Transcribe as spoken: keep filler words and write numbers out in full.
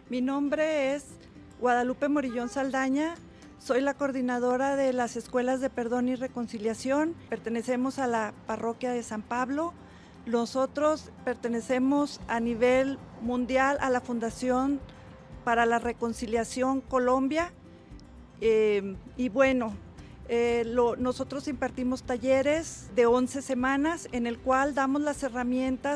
Mi nombre es Guadalupe Morillón Saldaña, soy la coordinadora de las Escuelas de Perdón y Reconciliación, pertenecemos a la parroquia de San Pablo. Nosotros pertenecemos a nivel mundial a la Fundación para la Reconciliación Colombia, eh, y bueno, eh, lo, nosotros impartimos talleres de once semanas en el cual damos las herramientas